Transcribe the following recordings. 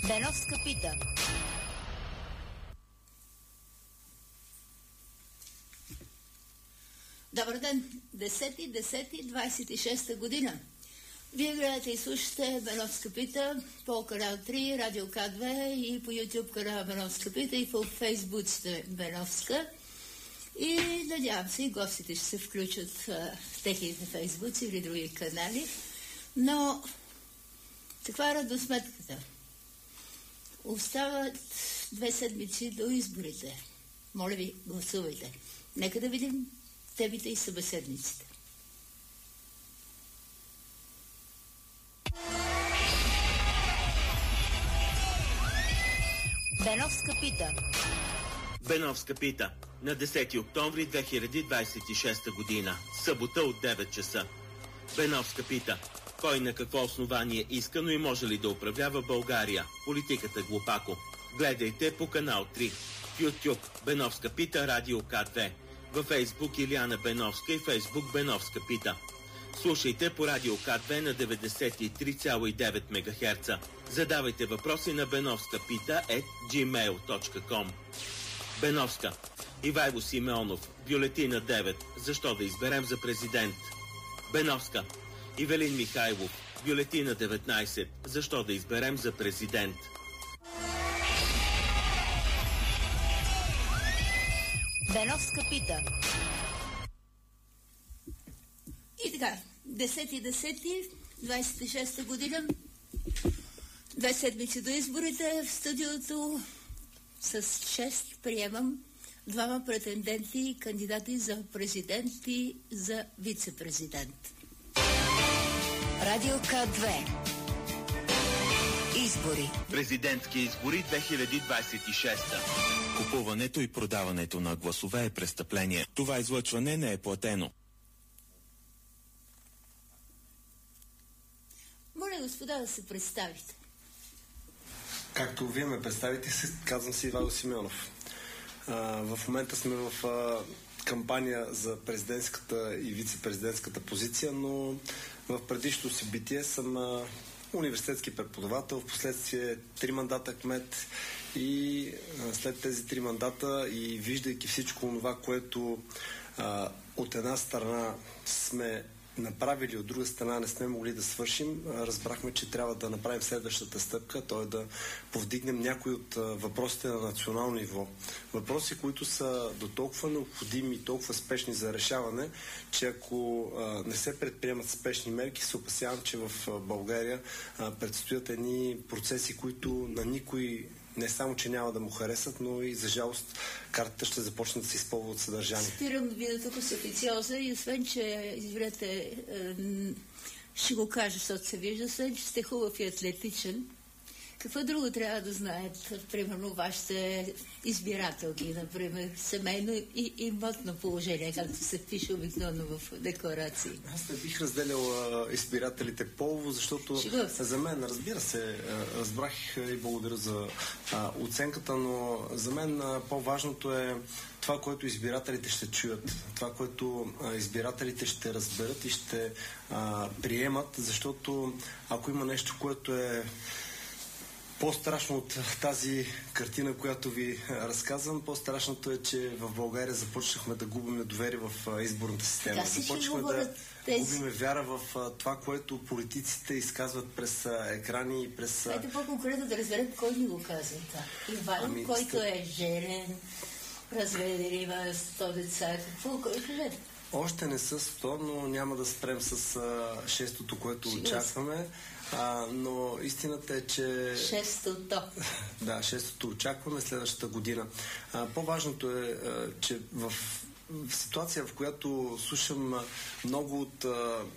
Беновска пита. Добър ден! 10.10.26 година. Вие гледате и слушате Беновска пита по канал 3, Радио К2 и по YouTube канал Беновска пита и по Facebook сте Беновска. И надявам се и гостите ще се включат в техните фейсбуци или други канали. Но каква е равносметката? Остават 2 седмици до изборите. Моля ви, гласувайте. Нека да видим темите и събеседниците. Беновска пита. Беновска пита. На 10 октомври 2026 година. Събота от 9 часа. Беновска пита. Кой на какво основание иска, но и може ли да управлява България? Политиката глупако. Гледайте по канал 3. В YouTube Беновска пита, Радио К2. Във Фейсбук Илияна Беновска и Фейсбук Беновска пита. Слушайте по Радио К2 на 93,9 МГц. Задавайте въпроси на benovskapita@gmail.com. Беновска. Ивайло Симеонов. Бюлетина 9. Защо да изберем за президент? Беновска. Ивелин Михайлов. Бюлетина 19. Защо да изберем за президент? Беновска пита. И така, 10.10.26 година, 2 седмици до изборите, в студиото с чест приемам 2 претенденти и кандидати за президент и за вице-президент. Радио К2. Избори. Президентски избори 2026. Купуването и продаването на гласове е престъпление. Това излъчване не е платено. Моля, господа, да се представите. Както вие ме представите, казвам се Ивайло Симеонов. В момента сме в кампания за президентската и вице-президентската позиция, но в предишното си битие съм университетски преподавател, в последствие 3 мандата кмет и след тези 3 мандата и виждайки всичко това, което от една страна сме направили, от друга страна не сме могли да свършим, разбрахме, че трябва да направим следващата стъпка, т.е. да повдигнем някои от въпросите на национално ниво. Въпроси, които са до толкова необходими и толкова спешни за решаване, че ако не се предприемат спешни мерки, се опасявам, че в България предстоят едни процеси, които на никой не само, че няма да му харесат, но и за жалост картата ще започне да се изпълва от съдържание. Спирам да видя тук с официоза и освен, че извинете, ще го кажа, защото се вижда, освен, че сте хубав и атлетичен, какво друго трябва да знаят, примерно, вашите избирателки, например, семейно и имотно положение, както се пише обикновено в декларации? Аз не бих разделял избирателите полово, защото за мен, разбира се, разбрах и благодаря за оценката, но за мен по-важното е това, което избирателите ще чуят, това, което избирателите ще разберат и ще приемат, защото ако има нещо, което е по-страшно от тази картина, която ви разказвам, по-страшното е, че в България започнахме да губим доверие в изборната система. Започнахме да губим вяра в това, което политиците изказват през екрани и през... Хайде по-конкретно да разберем кой ни го казва това. Иван, който е женен, разведен, има 100 деца. Какво? Кой кажете? Още не са 100, но няма да спрем с 6-тото, което очакваме. Но истината е, че... 6-то. Да, 6-то очакваме следващата година. По-важното е, че в ситуация, в която слушам много от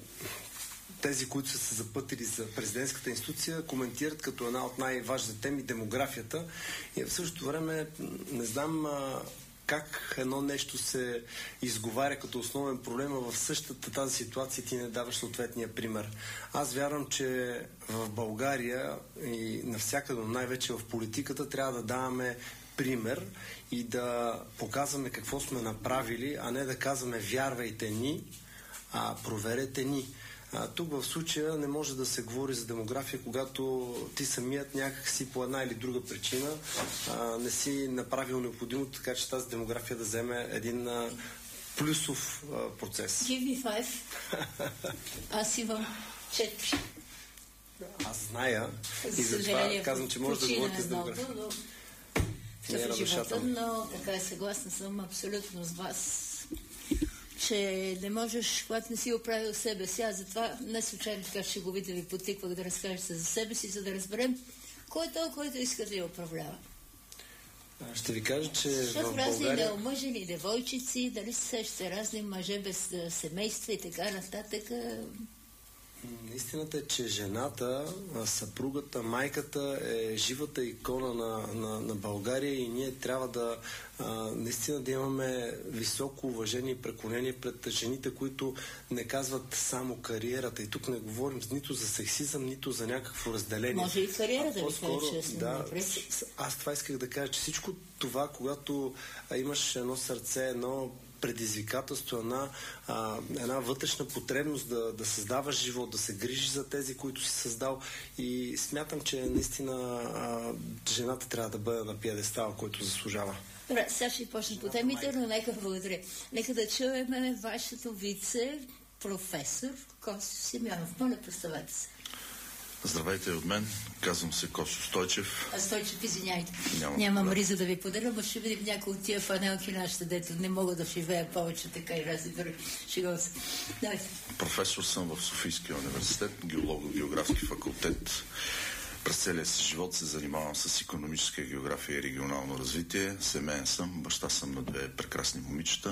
тези, които са се запътили за президентската институция, коментират като една от най-важните теми демографията. И в същото време не знам как едно нещо се изговаря като основен проблем, а в същата тази ситуация ти не даваш съответния пример. Аз вярвам, че в България и навсякъде, най-вече в политиката, трябва да даваме пример и да показваме какво сме направили, а не да казваме вярвайте ни, а проверете ни. Тук в случая не може да се говори за демография, когато ти самият някак си по една или друга причина не си направил необходимото, така че тази демография да вземе един плюсов процес. Give me 5. Аз имам 4. Аз зная и затова казвам, че може да говорите с демография. В живота, но така е, съгласна съм абсолютно с вас, че не можеш, когато не си оправил себе си. Аз затова не случайно така шеговито ви потиквах да разкажете за себе си, за да разберем кой е той, който иска да я управлява. Ще ви кажа, че защото в разни България... неомъжени девойчици, дали се сещате, разни мъже без семейства и така нататък. Истината е, че жената, съпругата, майката е живата икона на България и ние трябва да наистина да имаме високо уважение и преклонение пред жените, които не казват само кариерата. И тук не говорим нито за сексизъм, нито за някакво разделение. Може и кариера да ви кажа честно. Да, аз това исках да кажа, че всичко това, когато имаш едно сърце, едно предизвикателство, една вътрешна потребност да създаваш живот, да се грижиш за тези, които си създал, и смятам, че наистина жената трябва да бъде на пиедестала, който заслужава. Добре, сега ще почнем по темите, но благодаря. Нека да чуем вашето вице-професор Косо Симеонов. Моля, представете се. Здравейте от мен, казвам се Косо Стойчев. Стойчев, извиняйте. Нямам риза да ви подаря, но ще видим някои от тия фанелки нашите, дето не мога да живея повече така и разни други. Шегал се. Давайте. Професор съм в Софийския университет, геолого-географски факултет. През целия си живот се занимавам с икономическа география и регионално развитие. Семейен съм, баща съм на 2 прекрасни момичета,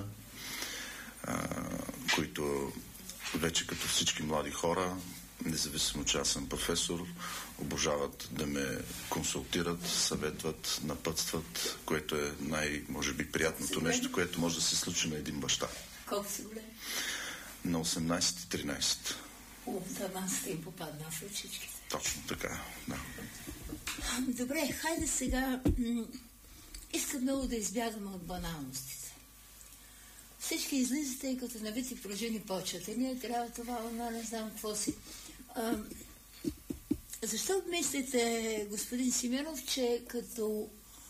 които вече като всички млади хора, независимо че аз съм професор, обожават да ме консултират, съветват, напътстват, което е може би приятното нещо, което може да се случи на един баща. Колко си голям? На 18-13. Там сте им попаднал в ръчичките. Точно така, да. Добре, хайде сега. Искам много да избягаме от баналностите. Всички излизате и като навити пружини почвате. Ние трябва това, не знам какво си. Защо мислите, господин Симеонов, че като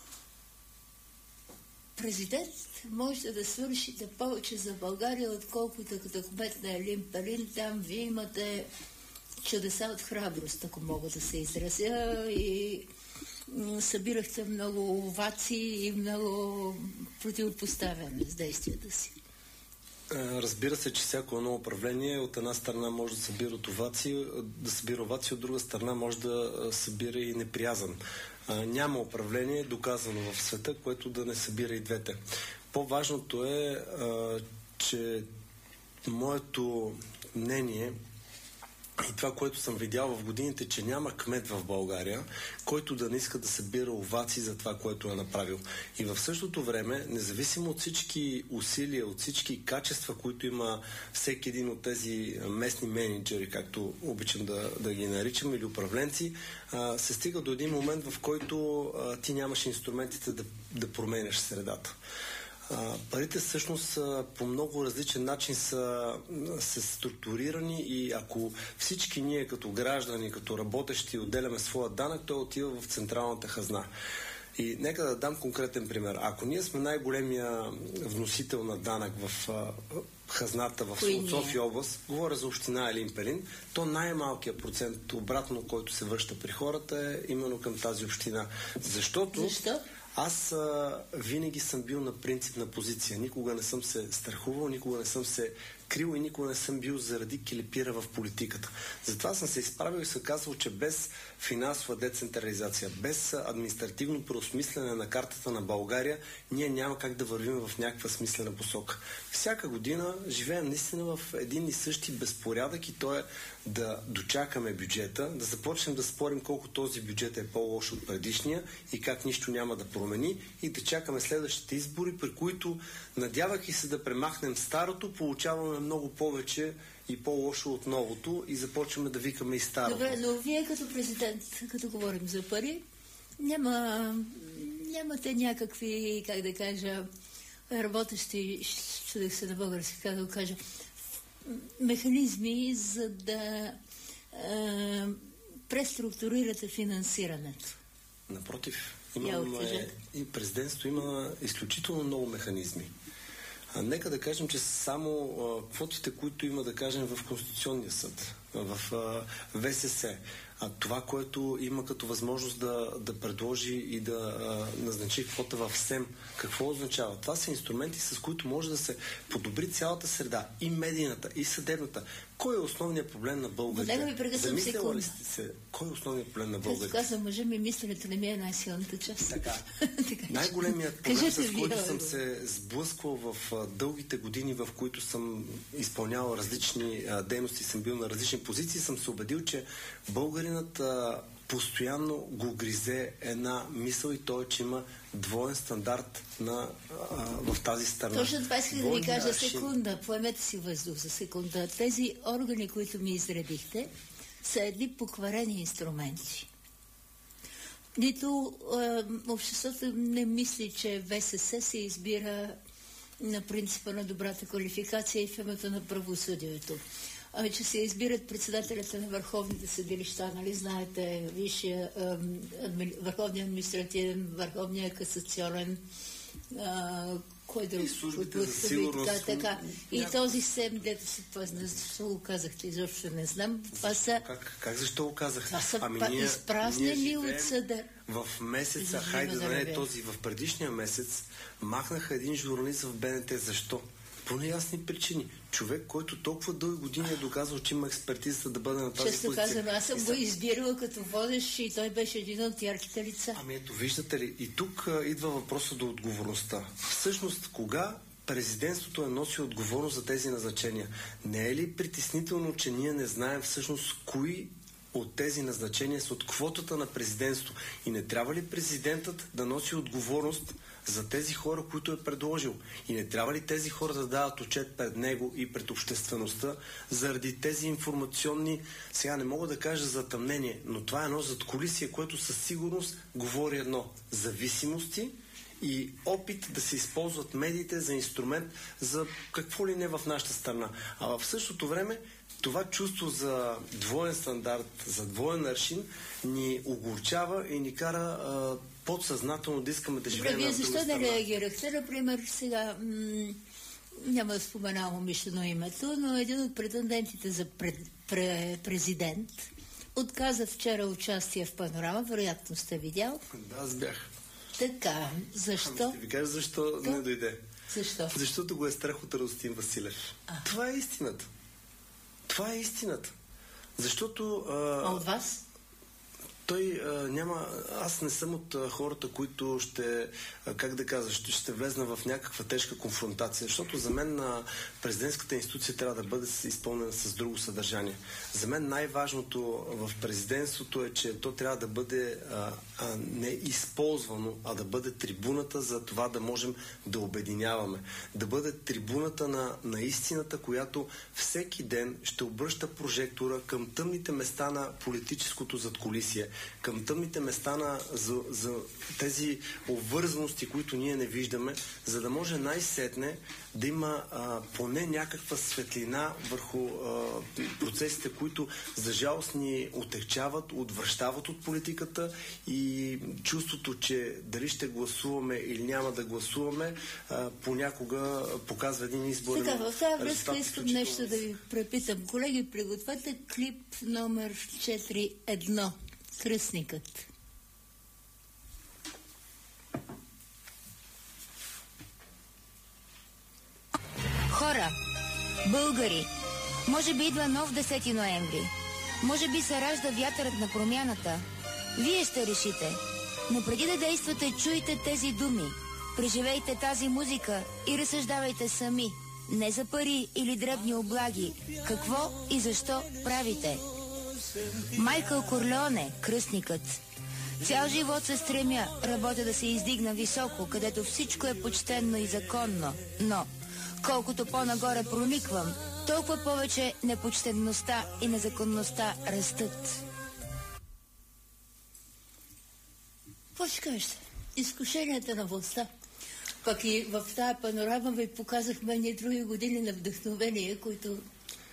президент можете да свършите повече за България, отколкото като кмет на Елин Пелин? Там вие имате чудеса от храброст, ако мога да се изразя, и събирахте много овации и много противопоставяне с действията си. Разбира се, че всяко едно управление от една страна може да събира овации, от друга страна може да събира и неприязан. Няма управление, доказано в света, което да не събира и двете. По-важното е, че моето мнение и това, което съм видял в годините, че няма кмет в България, който да не иска да събира овации за това, което е направил. И в същото време, независимо от всички усилия, от всички качества, които има всеки един от тези местни менеджери, както обичам да ги наричам, или управленци, се стига до един момент, в който ти нямаш инструментите да променяш средата. Парите всъщност по много различен начин са структурирани и ако всички ние като граждани, като работещи отделяме своя данък, той отива в централната хазна. И нека да дам конкретен пример. Ако ние сме най-големия вносител на данък в хазната в София област, говоря за община Елин Пелин, то най-малкият процент обратно, който се връща при хората, е именно към тази община. Защо? Аз винаги съм бил на принципна позиция. Никога не съм се страхувал, никога не съм се крил и никога не съм бил заради келепира в политиката. Затова съм се изправил и съм казвал, че без финансова децентрализация, без административно преосмислене на картата на България, ние няма как да вървим в някаква смислена посока. Всяка година живеем наистина в един и същи безпорядък и то е да дочакаме бюджета, да започнем да спорим колко този бюджет е по-лош от предишния и как нищо няма да промени и да чакаме следващите избори, при които, надявайки се да премахнем старото, получаваме много повече и по-лошо от новото и започваме да викаме и старото. Добре, но вие като президент, като говорим за пари, нямате някакви, как да кажа, работещи, чудех се на български, как да кажа, механизми, за да преструктурирате финансирането? Напротив, и президентството има изключително много механизми. Нека да кажем, че само квотите, които има, да кажем, в Конституционния съд, в ВСС, това, което има като възможност да предложи и да назначи квота в СЕМ, какво означава? Това са инструменти, с които може да се подобри цялата среда, и медийната, и съдебната. Кой е основният проблем на българите? Да ви прекъсвам секунда. Кой е основният проблем на българите? Като казвам, мъжа ми, мисленето не ми е най-силната част. Така. Най-големият проблем, с който съм се сблъсквал в дългите години, в които съм изпълнявал различни дейности, съм бил на различни позиции, съм се убедил, че българинът постоянно го гризе една мисъл, и то е, че има двоен стандарт в тази страна. Точно това исках да ви кажа. Секунда, поемете си въздух за секунда. Тези органи, които ми изредихте, са едни покварени инструменти. Нито обществото не мисли, че ВСС се избира на принципа на добрата квалификация и в името на правосъдието. Че се избират председателите на върховните съдилища, нали знаете, Върховния административен, Върховния касационен, кой друг? И службите за сигурност. Така. И този СЕМ, дето си това, защо го казахте, изобщо не знам. Това са... Как защо го казах? Това са изпразнени от съда. В месеца, хайде да не е този, в предишния месец, махнаха един журналист в БНТ. Защо? По неясни причини. Човек, който толкова дълги години е доказал, че има експертизата да бъде на тази позиция. Често казвам, аз съм го избирала като водещ и той беше един от ярките лица. Ами ето, виждате ли, и тук идва въпроса до отговорността. Всъщност, кога президентството е носило отговорност за тези назначения? Не е ли притеснително, че ние не знаем всъщност кои от тези назначения са от квотата на президентство? И не трябва ли президентът да носи отговорност за тези хора, които е предложил? И не трябва ли тези хора да дават отчет пред него и пред обществеността заради тези информационни, сега не мога да кажа затъмнение, но това е едно задкулисие, което със сигурност говори едно: зависимости и опит да се използват медиите за инструмент за какво ли не в нашата страна. А в същото време това чувство за двоен стандарт, за двоен аршин ни огорчава и ни кара подсъзнателно да искаме да живеем на друга страна. Вие защо да реагирахте? Например, сега няма да споменавам умишлено името, но един от претендентите за президент отказа вчера участие в Панорама, вероятно сте видял. Да, аз бях. Така, защо? Ще ви кажа защо не дойде. Защо? Защото го е страх от Радостин Василев. Това е истината. Това е истината. Защото... от вас? Той няма... Аз не съм от хората, които ще... Как да кажа? Ще влезна в някаква тежка конфронтация. Защото за мен президентската институция трябва да бъде изпълнена с друго съдържание. За мен най-важното в президентството е, че то трябва да бъде не използвано, а да бъде трибуната за това да можем да обединяваме. Да бъде трибуната на истината, която всеки ден ще обръща прожектора към тъмните места на политическото задкулисие, към тъмните места за тези обвързаности, които ние не виждаме, за да може най-сетне да има поне някаква светлина върху процесите, които за жалост ни отегчават, отвръщават от политиката, и чувството, че дали ще гласуваме или няма да гласуваме, понякога показва един избор. Така, в тази връзка искам нещо да ви препитам. Колеги, пригответе клип номер 4.1. Кръстникът. Хора, българи, може би идва нов 10 ноември. Може би се ражда вятърът на промяната. Вие ще решите. Но преди да действате, чуйте тези думи. Преживейте тази музика и разсъждавайте сами. Не за пари или дребни облаги. Какво и защо правите? Майкъл Корлеоне, кръстникът. Цял живот се стремя, работя да се издигна високо, където всичко е почтенно и законно. Но, колкото по-нагоре прониквам, толкова повече непочтенността и незаконността растат. Какво ще кажете? Изкушенията на властта. Пък и в тази панорама ви показахме ние други години на вдъхновение, които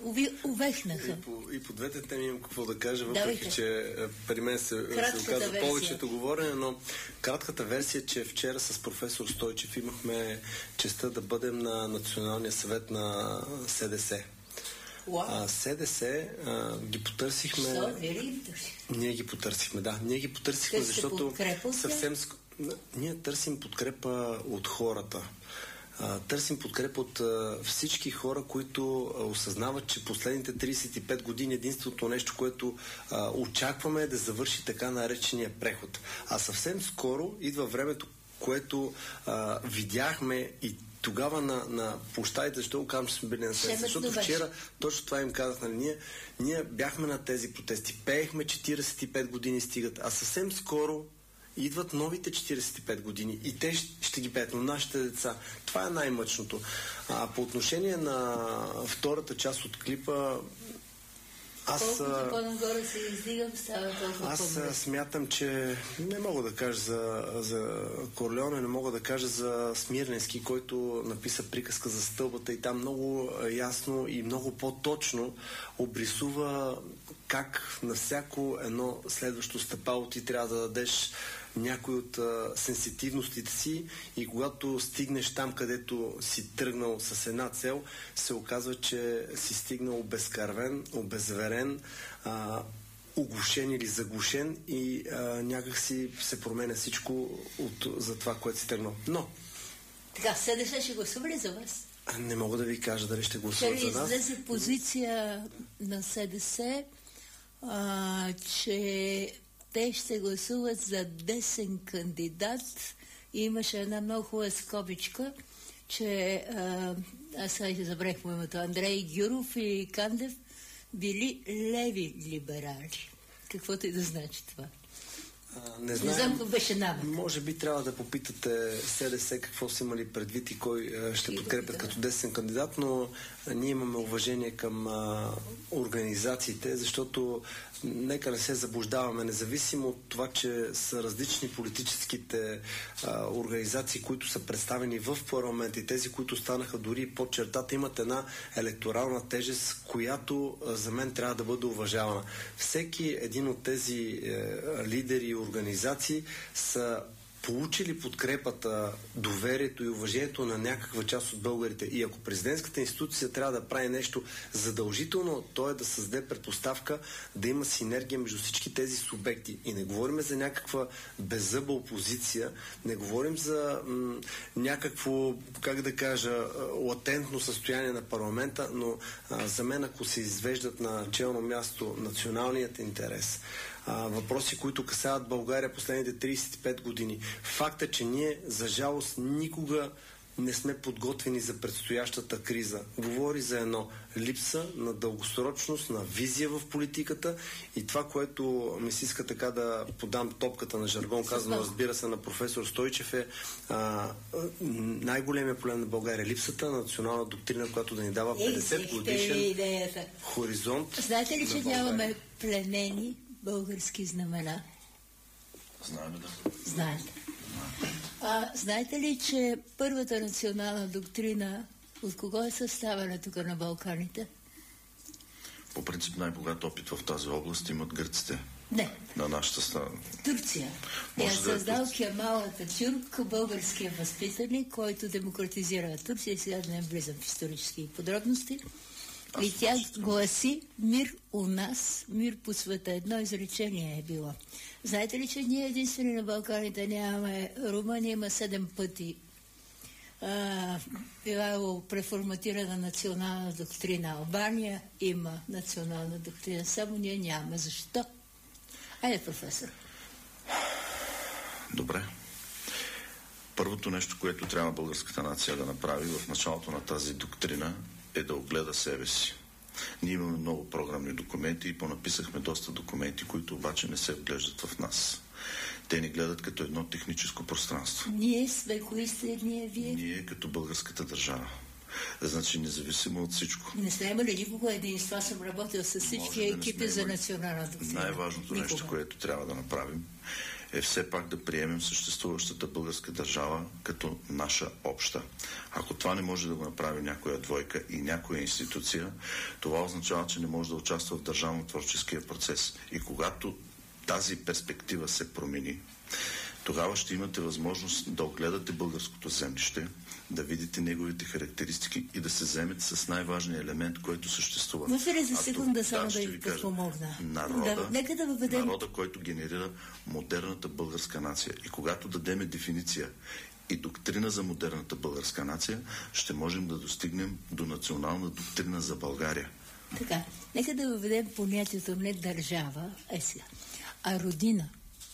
увехнаха. И по двете теми имам какво да кажа, въпреки че при мен се оказа повечето говорене, но кратката версия е, че вчера с професор Стойчев имахме честта да бъдем на Националния съвет на СДС. СДС ги потърсихме. Ние ги потърсихме, да. Ние ги потърсихме, защото съвсем... Ние търсим подкрепа от хората. Търсим подкрепа от всички хора, които осъзнават, че последните 35 години единственото нещо, което очакваме е да завърши така наречения преход. А съвсем скоро идва времето, което видяхме и тогава на площадите, защо го казвам, че сме били на среща? Защото вчера точно това им казах, нали, ние бяхме на тези протести, пеехме 45 години стигат, а съвсем скоро идват новите 45 години и те ще ги пеят, но нашите деца. Това е най-мъчното. По отношение на втората част от клипа, колкото по-нагоре се издигам, става толкова по-добре. Аз смятам, че не мога да кажа за Корлеоне, не мога да кажа за Смирненски, който написа приказка за стълбата и там много ясно и много по-точно обрисува как на всяко едно следващо стъпало ти трябва да дадеш някой от сенситивностите си и когато стигнеш там, където си тръгнал с една цел, се оказва, че си стигнал обезкървен, обезверен, оглушен или заглушен и някак си се променя всичко за това, което си тръгнал. Но... Така, СДС ще гласува ли за вас? Не мога да ви кажа дали ще гласуват за нас. Ще излезе позиция на СДС, че те ще гласуват за десен кандидат. И имаше една много хубава скобичка, че аз сега забравих името, Андрей Гюров и Кандев били леви либерали. Каквото и да значи това. Не знам, беше може би трябва да попитате СДС какво са имали предвид и кой ще подкрепят като десен кандидат, но ние имаме уважение към организациите, защото нека не се заблуждаваме, независимо от това, че са различни политическите организации, които са представени в парламент и тези, които станаха дори под чертата, имат една електорална тежест, която за мен трябва да бъде уважавана. Всеки един от тези лидери и организации са получили подкрепата, доверието и уважението на някаква част от българите. И ако президентската институция трябва да прави нещо задължително, то е да създаде предпоставка да има синергия между всички тези субекти. И не говорим за някаква беззъба опозиция, не говорим за някакво, как да кажа, латентно състояние на парламента, но за мен, ако се извеждат на челно място националният интерес, въпроси, които касават България последните 35 години. Факт е, че ние, за жалост, никога не сме подготвени за предстоящата криза. Говори за едно липса на дългосрочност, на визия в политиката и това, което ми се иска така да подам топката на жаргон, казано, разбира се, на професор Стойчев е най-големия проблем на България. Липсата на национална доктрина, която да ни дава 50 годишен хоризонт. Знаете ли, че нямаме пленени български знамена? Знаем, да. Знаете. Знаете ли, че първата национална доктрина от кого е съставена тук на Балканите? По принцип най-богат опит в тази област имат гърците. Не. На нашата страна. Турция. Тя създал Кемал Ататюрк, българския възпитаник, който демократизира Турция. Сега да не влизам в исторически подробности. И тя гласи: мир у нас, мир по света. Едно изречение е било. Знаете ли, че ние единствени на Балканите нямаме? Румъния има 7 пъти била преформатирана национална доктрина. Албания има национална доктрина. Само ние нямаме. Защо? Айде, професор. Добре. Първото нещо, което трябва българската нация да направи в началото на тази доктрина, е да огледа себе си. Ние имаме много програмни документи и понаписахме доста документи, които обаче не се вглеждат в нас. Те ни гледат като едно техническо пространство. Ние сме кои сте, ние вие? Ние като българската държава. Значи, независимо от всичко. Не сме имали никога единство. Аз съм работил с всички екипи за национална доктрина. Най-важното нещо, което трябва да направим, е все пак да приемем съществуващата българска държава като наша обща. Ако това не може да го направи някоя двойка и някоя институция, това означава, че не може да участва в държавно-творческия процес. И когато тази перспектива се промени, тогава ще имате възможност да огледате българското землище, да видите неговите характеристики и да се вземете с най-важния елемент, който съществува. Може ли за секунда само да ви подпомогна? Народа, който генерира модерната българска нация. И когато дадеме дефиниция и доктрина за модерната българска нация, ще можем да достигнем до национална доктрина за България. Така, нека да въведем понятието не държава, а родина.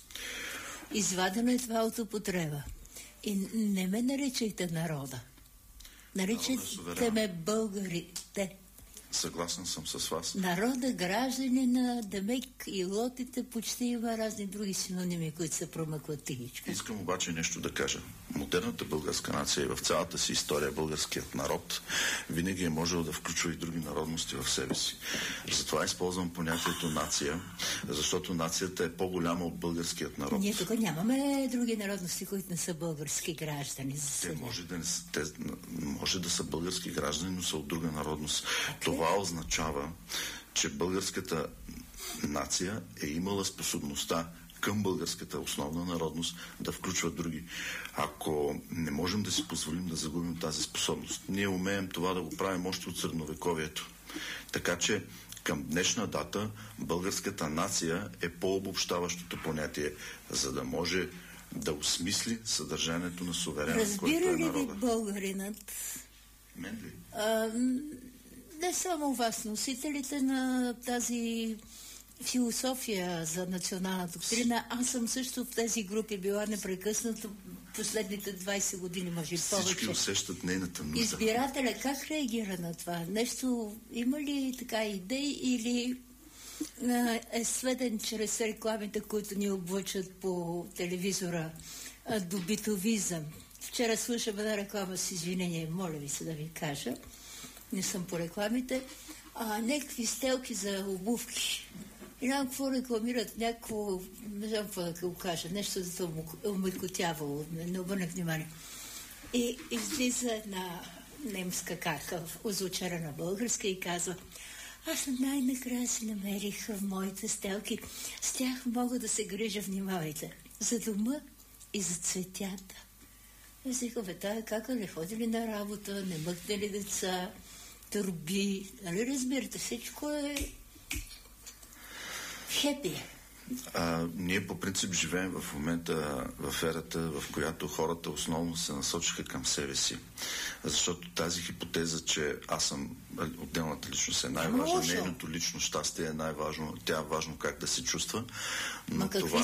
Извадено е това от употреба. И не ме наричайте народа. Наричайте ме българите. Съгласен съм с вас. Народа, гражданина, демек и лотите, почти има разни други синоними, които се промъкват тихичко. Искам обаче нещо да кажа. Модерната българска нация и в цялата си история българският народ винаги е можел да включва и други народности в себе си. Затова използвам понятието нация, защото нацията е по-голяма от българският народ. Ние тук нямаме други народности, които не са български граждани. Те може да са български граждани, но са от друга народност. Това означава, че българската нация е имала способността към българската основна народност да включва други. Ако не можем да си позволим да загубим тази способност, ние умеем това да го правим още от средновековието. Така че към днешна дата българската нация е по-обобщаващото понятие, за да може да осмисли съдържанието на суверена, който е народа. Разбира ли ви българинът? Мен ли? Не само вас, носителите на тази философия за национална доктрина. Аз съм също в тези групи била непрекъснато последните 20 години, може и повече. Всички усещат нейната нужда. Избирателя как реагира на това? Нещо има ли така идеи или е сведен чрез рекламите, които ни облъчат по телевизора до битовизъм? Вчера слушам една реклама с извинение, моля ви се да ви кажа. Не съм по рекламите. Някакви стелки за обувки. И някакво рекламират, някакво, не знам какво да го кажа, нещо за това омекотявало, не обърнах внимание. И излиза една немска карта, озвучена българска и казва: аз най-накрая си намерих в моите стелки. С тях мога да се грижа, внимавайте, за дома и за цветята. И си казва, тая кака не ходи ли на работа, не мъкне ли деца, турби, нали разбирате, всичко е хепи. Ние по принцип живеем в момента в ерата, в която хората основно се насочиха към себе си. Защото тази хипотеза, че аз съм отделната личност е най-важна, нейното лично щастие е най-важно, тя е важно как да се чувства. Но това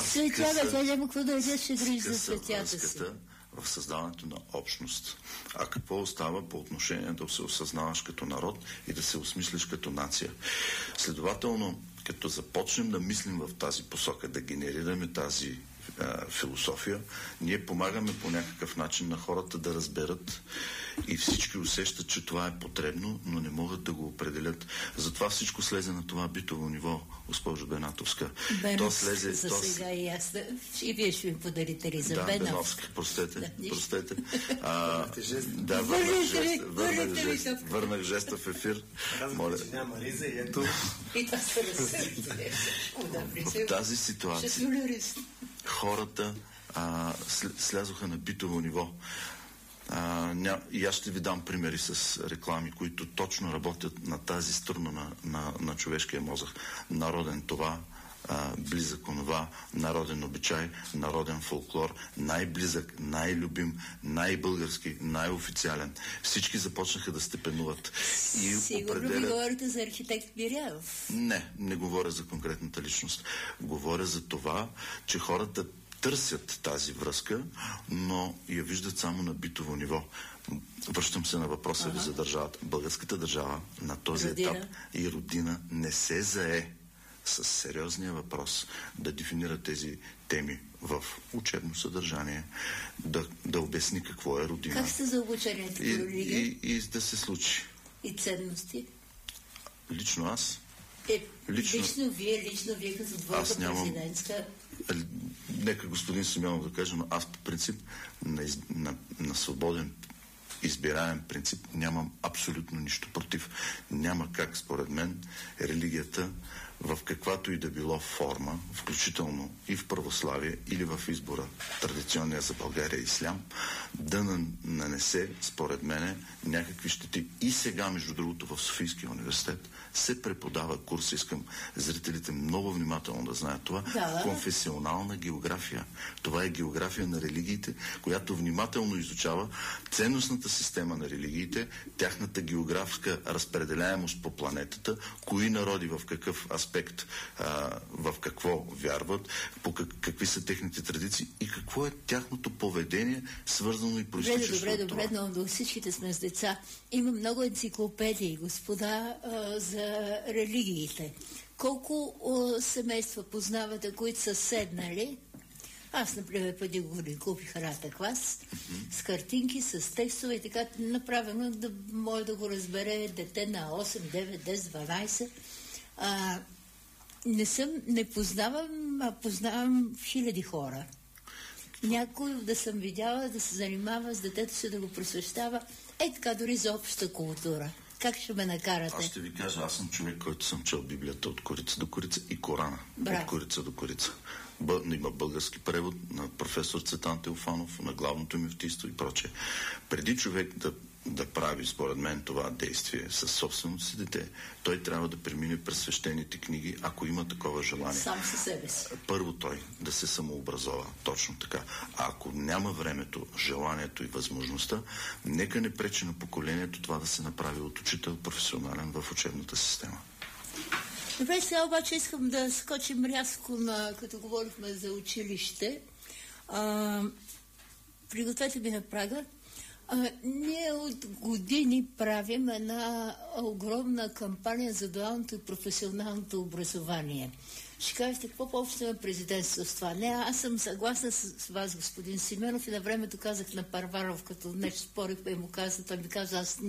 скъса в създаването на общност. А какво остава по отношение да се осъзнаваш като народ и да се осмислиш като нация? Следователно, като започнем да мислим в тази посока, да генерираме тази философия, ние помагаме по някакъв начин на хората да разберат и всички усещат, че това е потребно, но не могат да го определят. Затова всичко слезе на това битово ниво, госпожо Бенатовска. Беновска, за сега и аз. И вие ще ми подарите ли за Беновска? Беновска, простете. Върнах жеста в ефир. Казвате, че няма риза и ето. В тази ситуация хората слязоха на битово ниво. И аз ще ви дам примери с реклами, които точно работят на тази струна на човешкия мозък. Народен това, близък онова, народен обичай, народен фолклор, най-близък, най-любим, най-български, най-официален. Всички започнаха да степенуват. Сигурно ви говорите за архитект Биряев. Не говоря за конкретната личност. Говоря за това, че хората търсят тази връзка, но я виждат само на битово ниво. Връщам се на въпроса ви за държавата. Българската държава на този етап и родина не се зае с сериозния въпрос да дефинира тези теми в учебно съдържание, да обясни какво е родина. Как сте за обучението по религия? И да се случи. И ценности? Лично аз? Лично вие като двойка президентска? Нека господин Симеонов да каже, но аз по принцип на свободен избираем принцип нямам абсолютно нищо против. Няма как, според мен, религията в каквато и да било форма, включително и в православие или в избора, традиционния за България ислям, да нанесе, според мене, някакви щети. И сега, между другото, в Софийския университет се преподава курс, искам зрителите много внимателно да знаят това, конфесионална география. Това е география на религиите, която внимателно изучава ценностната система на религиите, тяхната географска разпределяемост по планетата, кои народи в какъв аспект, в какво вярват, какви са техните традиции и какво е тяхното поведение, свързано и произтичащо от това. Добре, но всичките сме с деца. Има много енциклопедии, господа, за религиите. Колко семейства познавате, които са седнали? Аз, например, преди години купих Рата клас с картинки, с текстове и така направено, да може да го разбере дете на 8, 9, 10, 12. Не познавам, а познавам хиляди хора. Някой да съм видяла да се занимава с детето си, да го просвещава. Така дори за обща култура. Как ще ме накарате? Аз ще ви кажа, аз съм човек, който съм чел Библията от корица до корица и Корана от корица до корица. Има български превод на професор Цветан Теофанов, на главното мюфтийство и прочее. Преди човек да прави, според мен, това действие със собственото си дете, той трябва да премине през свещените книги, ако има такова желание. Сам със себе си. Първо той да се самообразова, точно така. А ако няма времето, желанието и възможността, нека не пречи на поколението това да се направи от учител професионален в учебната система. Добре, сега обаче искам да скочим рязко като говорихме за училище. Пригответе ми на прага. Ние от години правим една огромна кампания за дуалното и професионалното образование. Ще кажете, какво по-общо има президентство с това? Не, аз съм съгласна с вас, господин Симеонов, и на времето казах на Парваров, като нещо спорихме и му каза, той ми каза, аз